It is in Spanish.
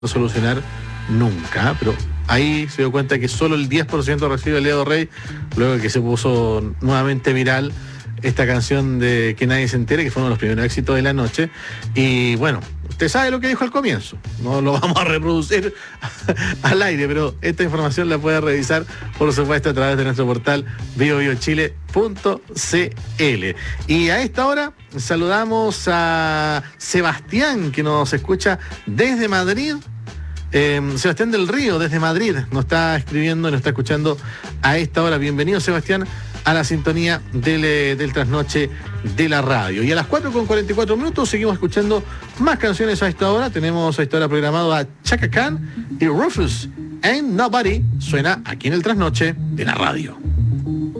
solucionar nunca, pero ahí se dio cuenta que solo el 10% recibe el Edo Rey, luego de que se puso nuevamente viral esta canción de Que Nadie Se Entere, que fue uno de los primeros éxitos de la noche. Y bueno, usted sabe lo que dijo al comienzo, no lo vamos a reproducir al aire, pero esta información la puede revisar, por supuesto, a través de nuestro portal biobiochile.cl. Y a esta hora saludamos a Sebastián, que nos escucha desde Madrid. Sebastián del Río, desde Madrid, nos está escribiendo y nos está escuchando a esta hora. Bienvenido, Sebastián, a la sintonía del trasnoche de la radio. Y a las 4:44 seguimos escuchando más canciones a esta hora. Tenemos a esta hora programado a Chaka Khan y Rufus, Ain't Nobody, suena aquí en el trasnoche de la radio.